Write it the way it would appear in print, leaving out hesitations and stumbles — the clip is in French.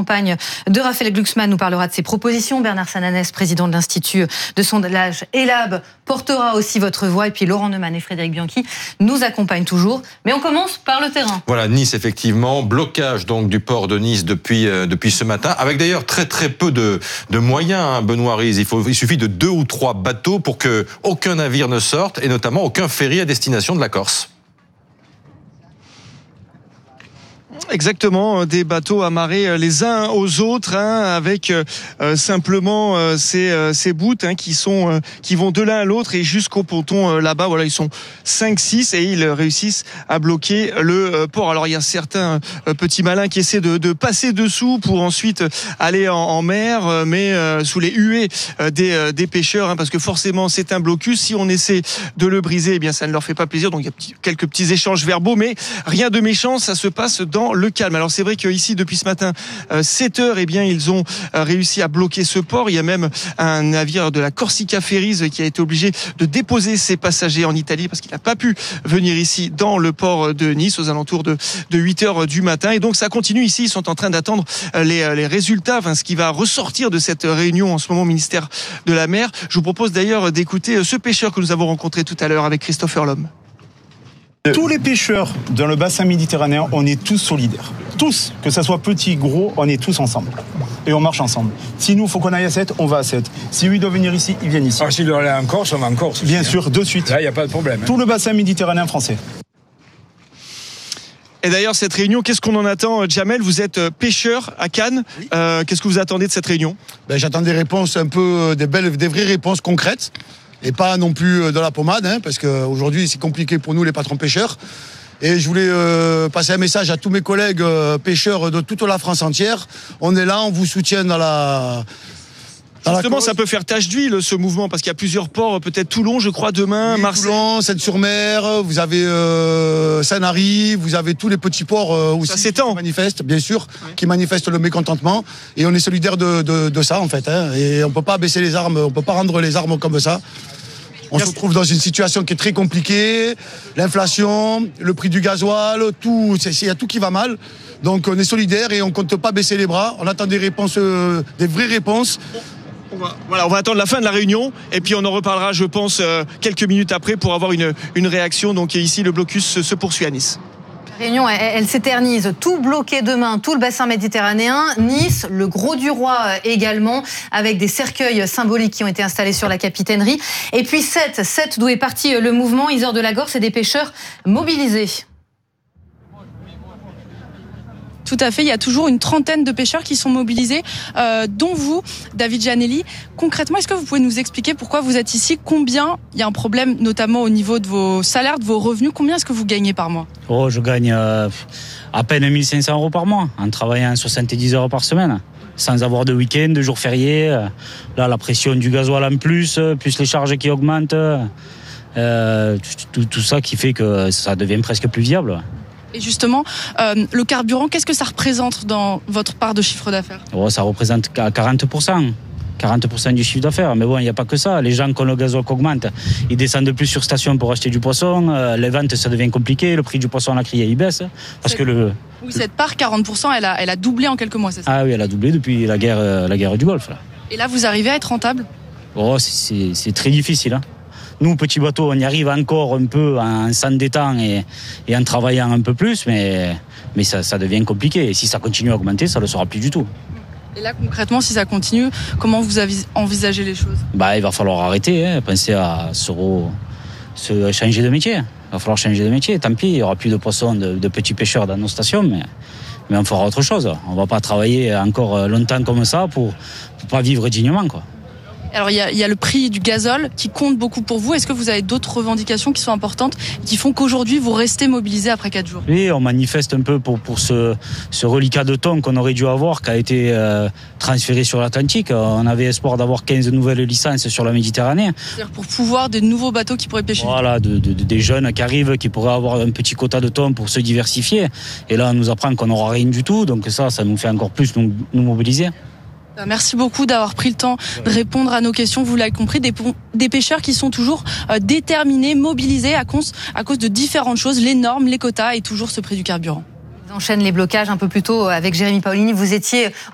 campagne de Raphaël Glucksmann nous parlera de ses propositions. Bernard Sananès, président de l'Institut de sondage ELAB, portera aussi votre voix. Et puis Laurent Neumann et Frédéric Bianchi nous accompagnent toujours. Mais on commence par le terrain. Voilà, Nice, effectivement. Blocage donc du port de Nice depuis ce matin. Avec d'ailleurs très peu de moyens, Benoît Riz. Il suffit de 2 ou 3 bateaux pour que aucun navire ne sorte, et notamment aucun ferry à destination de la Corse. Exactement, des bateaux amarrés les uns aux autres, avec simplement ces bouts qui vont de l'un à l'autre et jusqu'au ponton là-bas. Voilà, ils sont 5-6 et ils réussissent à bloquer le port. Alors il y a certains petits malins qui essaient de passer dessous pour ensuite aller en mer, mais sous les huées des pêcheurs, parce que forcément c'est un blocus. Si on essaie de le briser, eh bien ça ne leur fait pas plaisir. Donc il y a quelques petits échanges verbaux, mais rien de méchant. Ça se passe dans le calme. Alors c'est vrai qu'ici depuis ce matin 7 heures, eh bien ils ont réussi à bloquer ce port. Il y a même un navire de la Corsica Ferries qui a été obligé de déposer ses passagers en Italie parce qu'il n'a pas pu venir ici dans le port de Nice aux alentours de 8 heures du matin. Et donc ça continue ici. Ils sont en train d'attendre les résultats, ce qui va ressortir de cette réunion en ce moment au ministère de la Mer. Je vous propose d'ailleurs d'écouter ce pêcheur que nous avons rencontré tout à l'heure avec Christopher Lhomme. Tous les pêcheurs dans le bassin méditerranéen, on est tous solidaires. Tous, que ça soit petit, gros, on est tous ensemble. Et on marche ensemble. Si nous, il faut qu'on aille à 7, on va à 7. Si eux, ils doivent venir ici, ils viennent ici. Alors s'ils doivent aller en Corse, on va en Corse. Bien sûr, de suite. Là, il n'y a pas de problème. Tout le bassin méditerranéen français. Et d'ailleurs, cette réunion, qu'est-ce qu'on en attend, Jamel? Vous êtes pêcheur à Cannes. Oui. Qu'est-ce que vous attendez de cette réunion? J'attends des réponses un peu, des vraies réponses concrètes. Et pas non plus de la pommade, parce qu'aujourd'hui c'est compliqué pour nous les patrons pêcheurs. Et je voulais passer un message à tous mes collègues pêcheurs de toute la France entière. On est là, on vous soutient dans la... Justement, ça peut faire tache d'huile ce mouvement, parce qu'il y a plusieurs ports, peut-être Toulon, je crois, demain, oui, Marseille. Toulon, Seine-sur-Mer, vous avez Sanary, vous avez tous les petits ports aussi qui manifestent, bien sûr, qui manifestent le mécontentement. Et on est solidaires de ça, en fait. Et on ne peut pas baisser les armes, on ne peut pas rendre les armes comme ça. On se trouve dans une situation qui est très compliquée. L'inflation, le prix du gasoil, il y a tout qui va mal. Donc on est solidaires et on ne compte pas baisser les bras. On attend des réponses, des vraies réponses. On va attendre la fin de la réunion et puis on en reparlera, je pense, quelques minutes après pour avoir une réaction. Donc ici, le blocus se poursuit à Nice. La réunion, elle s'éternise. Tout bloqué demain, tout le bassin méditerranéen. Nice, le Gros du Roi également, avec des cercueils symboliques qui ont été installés sur la capitainerie. Et puis 7 d'où est parti le mouvement Isère de la Gorse et des pêcheurs mobilisés. Tout à fait, il y a toujours une trentaine de pêcheurs qui sont mobilisés, dont vous, David Giannelli. Concrètement, est-ce que vous pouvez nous expliquer pourquoi vous êtes ici? Combien il y a un problème, notamment au niveau de vos salaires, de vos revenus? Combien est-ce que vous gagnez par mois? Je gagne à peine 1 500 € par mois, en travaillant 70 heures par semaine, sans avoir de week-end, de jours fériés. Là, la pression du gasoil en plus les charges qui augmentent, tout ça qui fait que ça devient presque plus viable. Et justement, le carburant, qu'est-ce que ça représente dans votre part de chiffre d'affaires? Ça représente 40%. 40% du chiffre d'affaires. Mais bon, il n'y a pas que ça. Les gens, quand le gasoil augmente, ils descendent plus sur station pour acheter du poisson. Les ventes, ça devient compliqué. Le prix du poisson à la criée, il baisse. Oui, cette part, 40%, elle a doublé en quelques mois, c'est ça? Ah oui, elle a doublé depuis la guerre du Golfe. Là. Et là, vous arrivez à être rentable? C'est très difficile. Nous, petits bateaux, on y arrive encore un peu en s'endettant et en travaillant un peu plus, mais ça devient compliqué. Et si ça continue à augmenter, ça ne le sera plus du tout. Et là, concrètement, si ça continue, comment vous envisagez les choses? Il va falloir arrêter, penser à changer de métier. Il va falloir changer de métier. Tant pis, il n'y aura plus de poissons, de petits pêcheurs dans nos stations, mais on fera autre chose. On ne va pas travailler encore longtemps comme ça pour pas vivre dignement, quoi. Alors il y a le prix du gazole qui compte beaucoup pour vous. Est-ce que vous avez d'autres revendications qui sont importantes, qui font qu'aujourd'hui vous restez mobilisés après 4 jours? Oui, on manifeste un peu pour ce reliquat de thon qu'on aurait dû avoir, qui a été transféré sur l'Atlantique. On avait espoir d'avoir 15 nouvelles licences sur la Méditerranée. C'est-à-dire pour pouvoir des nouveaux bateaux qui pourraient pêcher? Voilà, des jeunes qui arrivent, qui pourraient avoir un petit quota de thon pour se diversifier. Et là, on nous apprend qu'on n'aura rien du tout. Donc ça nous fait encore plus nous mobiliser. Merci beaucoup d'avoir pris le temps de répondre à nos questions. Vous l'avez compris, des pêcheurs qui sont toujours déterminés, mobilisés à cause de différentes choses, les normes, les quotas et toujours ce prix du carburant. Ils enchaînent les blocages un peu plus tôt avec Jérémy Paolini. Vous étiez